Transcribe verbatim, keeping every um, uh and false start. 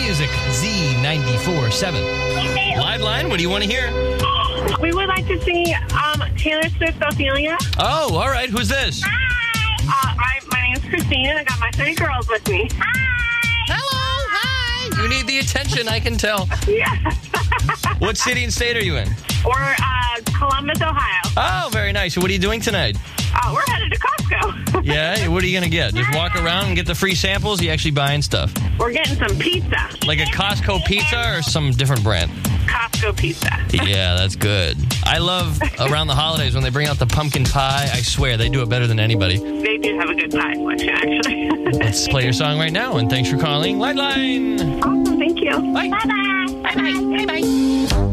Music, Z ninety-four point seven. Live line, what do you want to hear? We would like to see um, Taylor Swift, Ophelia. Oh, all right. Who's this? Uh, my, my name's Christine, and I got my three girls with me. Hello. Hi. You need the attention, I can tell. Yeah. What city and state are you in? We're uh, Columbus, Ohio. Oh, very nice. What are you doing tonight? Uh, we're headed to Costco. Yeah? What are you going to get? Just walk around and get the free samples? Or you actually buying stuff? We're getting some pizza. Like a Costco pizza or some different brand? Costco pizza. Yeah, that's good. I love around the holidays when they bring out the pumpkin pie. I swear, they do it better than anybody. They do have a good pie selection, actually. Let's play your song right now, and thanks for calling Lifeline. Awesome, thank you. Bye. Bye-bye. Bye-bye. Bye-bye.